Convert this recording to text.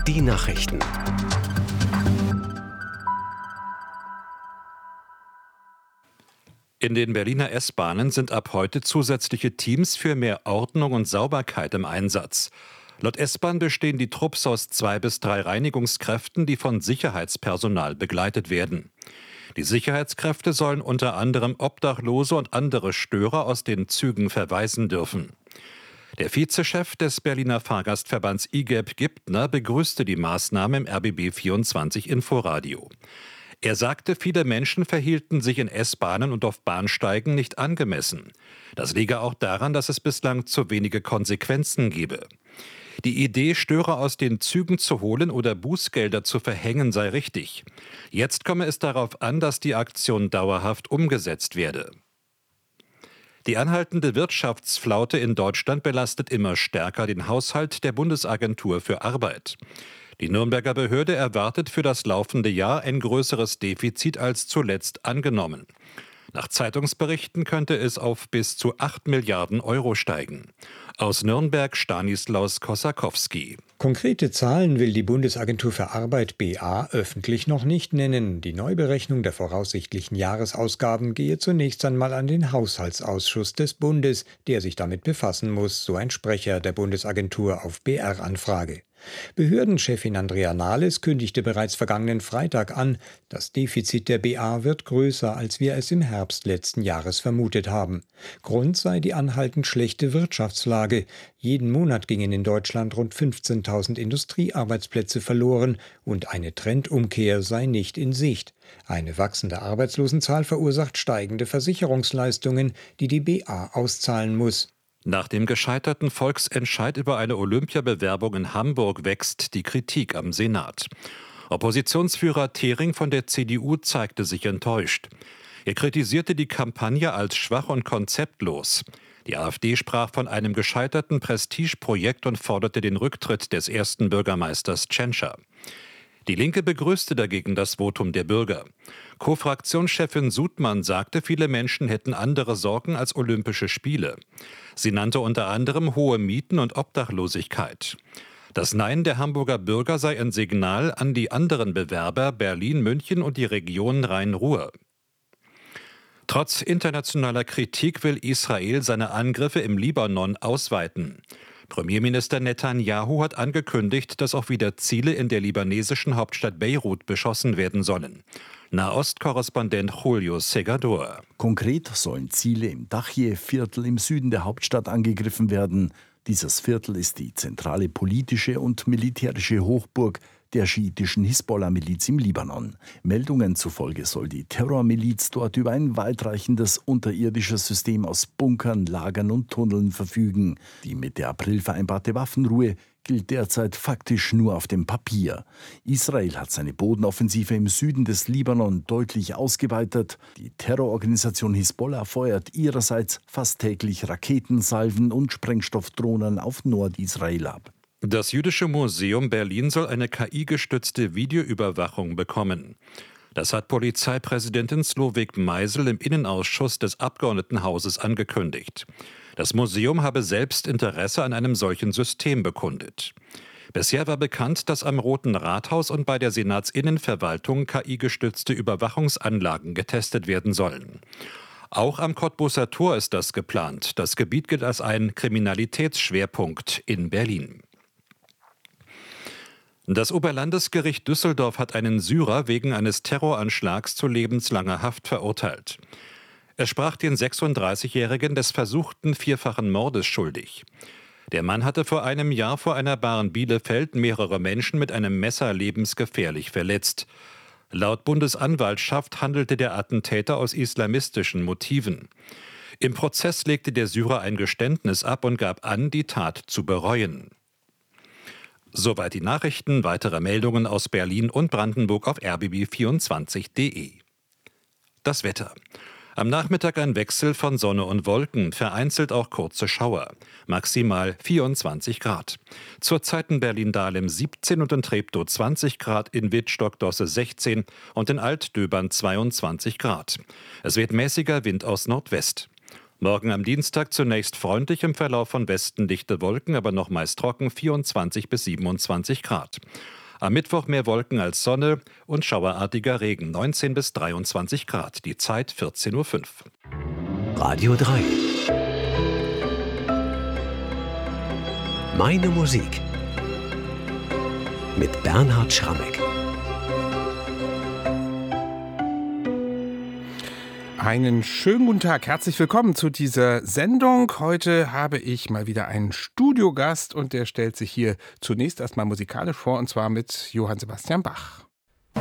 Die Nachrichten. In den Berliner S-Bahnen sind ab heute zusätzliche Teams für mehr Ordnung und Sauberkeit im Einsatz. Laut S-Bahn bestehen die Trupps aus 2 bis 3 Reinigungskräften, die von Sicherheitspersonal begleitet werden. Die Sicherheitskräfte sollen unter anderem Obdachlose und andere Störer aus den Zügen verweisen dürfen. Der Vizechef des Berliner Fahrgastverbands IGEB, Gibtner, begrüßte die Maßnahme im RBB24 Inforadio. Er sagte, viele Menschen verhielten sich in S-Bahnen und auf Bahnsteigen nicht angemessen. Das liege auch daran, dass es bislang zu wenige Konsequenzen gebe. Die Idee, Störer aus den Zügen zu holen oder Bußgelder zu verhängen, sei richtig. Jetzt komme es darauf an, dass die Aktion dauerhaft umgesetzt werde. Die anhaltende Wirtschaftsflaute in Deutschland belastet immer stärker den Haushalt der Bundesagentur für Arbeit. Die Nürnberger Behörde erwartet für das laufende Jahr ein größeres Defizit als zuletzt angenommen. Nach Zeitungsberichten könnte es auf bis zu 8 Milliarden Euro steigen. Aus Nürnberg Stanislaus Kossakowski. Konkrete Zahlen will die Bundesagentur für Arbeit BA öffentlich noch nicht nennen. Die Neuberechnung der voraussichtlichen Jahresausgaben gehe zunächst einmal an den Haushaltsausschuss des Bundes, der sich damit befassen muss, so ein Sprecher der Bundesagentur auf BR-Anfrage. Behördenchefin Andrea Nahles kündigte bereits vergangenen Freitag an, das Defizit der BA wird größer, als wir es im Herbst letzten Jahres vermutet haben. Grund sei die anhaltend schlechte Wirtschaftslage. Jeden Monat gingen in Deutschland rund 15.000 Industriearbeitsplätze verloren und eine Trendumkehr sei nicht in Sicht. Eine wachsende Arbeitslosenzahl verursacht steigende Versicherungsleistungen, die die BA auszahlen muss. Nach dem gescheiterten Volksentscheid über eine Olympiabewerbung in Hamburg wächst die Kritik am Senat. Oppositionsführer Thering von der CDU zeigte sich enttäuscht. Er kritisierte die Kampagne als schwach und konzeptlos. Die AfD sprach von einem gescheiterten Prestigeprojekt und forderte den Rücktritt des ersten Bürgermeisters Tschentscher. Die Linke begrüßte dagegen das Votum der Bürger. Co-Fraktionschefin Sudmann sagte, viele Menschen hätten andere Sorgen als Olympische Spiele. Sie nannte unter anderem hohe Mieten und Obdachlosigkeit. Das Nein der Hamburger Bürger sei ein Signal an die anderen Bewerber Berlin, München und die Region Rhein-Ruhr. Trotz internationaler Kritik will Israel seine Angriffe im Libanon ausweiten. Premierminister Netanyahu hat angekündigt, dass auch wieder Ziele in der libanesischen Hauptstadt Beirut beschossen werden sollen. Nahost-Korrespondent Julio Segador. Konkret sollen Ziele im Dachje-Viertel im Süden der Hauptstadt angegriffen werden. Dieses Viertel ist die zentrale politische und militärische Hochburg der schiitischen Hisbollah-Miliz im Libanon. Meldungen zufolge soll die Terrormiliz dort über ein weitreichendes unterirdisches System aus Bunkern, Lagern und Tunneln verfügen. Die Mitte April vereinbarte Waffenruhe gilt derzeit faktisch nur auf dem Papier. Israel hat seine Bodenoffensive im Süden des Libanon deutlich ausgeweitet. Die Terrororganisation Hisbollah feuert ihrerseits fast täglich Raketensalven und Sprengstoffdrohnen auf Nordisrael ab. Das Jüdische Museum Berlin soll eine KI-gestützte Videoüberwachung bekommen. Das hat Polizeipräsidentin Slowik Meisel im Innenausschuss des Abgeordnetenhauses angekündigt. Das Museum habe selbst Interesse an einem solchen System bekundet. Bisher war bekannt, dass am Roten Rathaus und bei der Senatsinnenverwaltung KI-gestützte Überwachungsanlagen getestet werden sollen. Auch am Cottbuser Tor ist das geplant. Das Gebiet gilt als ein Kriminalitätsschwerpunkt in Berlin. Das Oberlandesgericht Düsseldorf hat einen Syrer wegen eines Terroranschlags zu lebenslanger Haft verurteilt. Er sprach den 36-Jährigen des versuchten 4-fachen Mordes schuldig. Der Mann hatte vor einem Jahr vor einer Bar in Bielefeld mehrere Menschen mit einem Messer lebensgefährlich verletzt. Laut Bundesanwaltschaft handelte der Attentäter aus islamistischen Motiven. Im Prozess legte der Syrer ein Geständnis ab und gab an, die Tat zu bereuen. Soweit die Nachrichten, weitere Meldungen aus Berlin und Brandenburg auf rbb24.de. Das Wetter. Am Nachmittag ein Wechsel von Sonne und Wolken, vereinzelt auch kurze Schauer. Maximal 24 Grad. Zurzeit in Berlin-Dahlem 17 und in Treptow 20 Grad, in Wittstock-Dosse 16 und in Altdöbern 22 Grad. Es weht mäßiger Wind aus Nordwest. Morgen am Dienstag zunächst freundlich, im Verlauf von Westen dichte Wolken, aber noch meist trocken, 24 bis 27 Grad. Am Mittwoch mehr Wolken als Sonne und schauerartiger Regen, 19 bis 23 Grad. Die Zeit 14:05 Uhr. Radio 3. Meine Musik. Mit Bernhard Schrammeck. Einen schönen guten Tag, herzlich willkommen zu dieser Sendung. Heute habe ich mal wieder einen Studiogast und der stellt sich hier zunächst erstmal musikalisch vor, und zwar mit Johann Sebastian Bach.